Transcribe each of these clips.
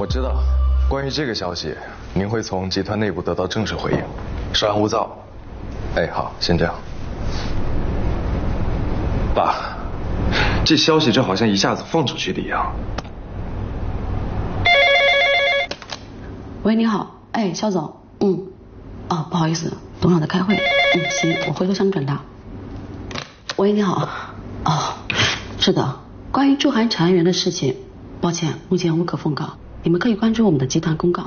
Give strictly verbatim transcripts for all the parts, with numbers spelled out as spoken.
我知道，关于这个消息，您会从集团内部得到正式回应，稍安勿躁。哎，好，先这样。爸，这消息这好像一下子放出去的一样。 喂，你好，哎，肖总，嗯，哦，不好意思，董事长在开会，嗯，行，我回头向你转达。喂，你好，哦，是的，关于驻韩产业园的事情，抱歉，目前无可奉告，你们可以关注我们的集团公告。好，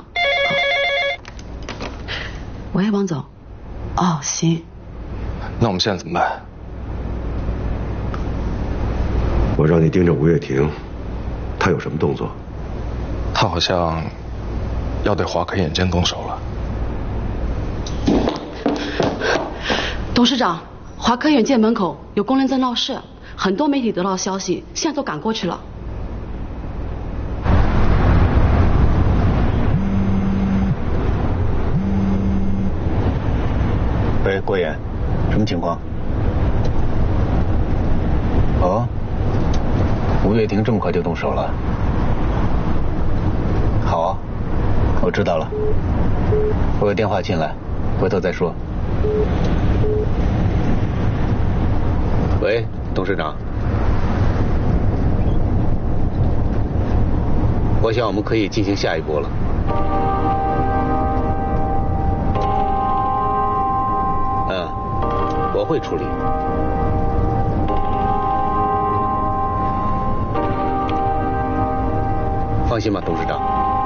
喂，王总，哦，行。 那我们现在怎么办？ 我让你盯着吴月婷，她有什么动作？ 他好像要对华科眼镜动手了。 董事长，华科眼镜门口有工人在闹事，很多媒体得到消息，现在都赶过去了。 喂，郭岩，什么情况？哦，吴月婷这么快就动手了？好啊，我知道了。我有电话进来，回头再说。喂，董事长，我想我们可以进行下一步了。嗯，我会处理。放心吧，董事长。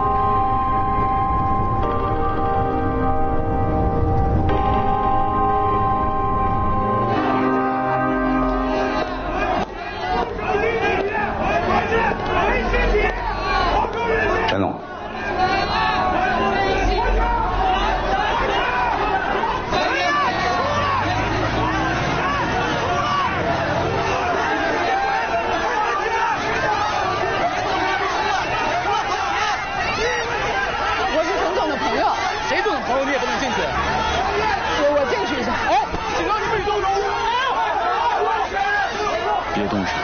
陈总， 我是陈总的朋友，谁做的朋友你也不能进去。我我进去一下。哎，请让你们动手！ 别动手。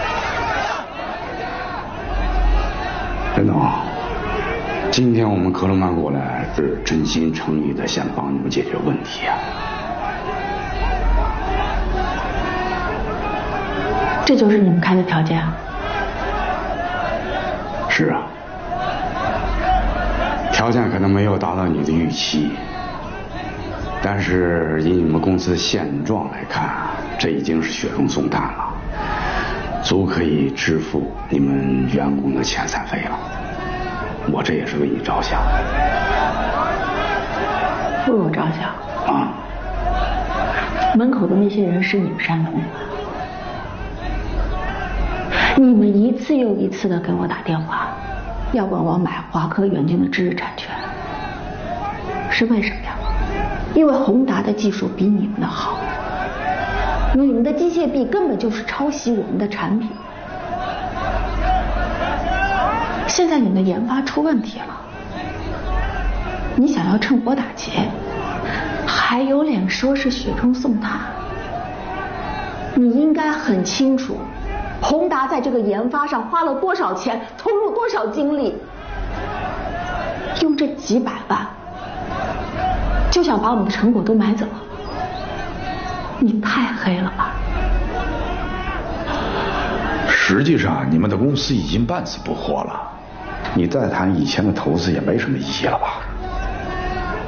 陈总，今天我们科罗曼过来是真心诚意的想帮你们解决问题啊。 这就是你们开的条件啊？ 是啊，条件可能没有达到你的预期，但是以你们公司现状来看，这已经是雪中送炭了，足可以支付你们员工的遣散费了。我这也是为你着想。 为我着想啊？ 门口的那些人是你们煽动的，你们一次又一次的给我打电话，要管我买华科远镜的知识产权，是为什么呀？因为宏达的技术比你们的好，你们的机械臂根本就是抄袭我们的产品。现在你们的研发出问题了，你想要趁火打劫，还有脸说是雪中送炭？你应该很清楚，宏达在这个研发上花了多少钱，投入多少精力，用这几百万就想把我们的成果都买走，你太黑了吧？ 实际上，你们的公司已经半死不活了，你再谈以前的投资也没什么意义了吧？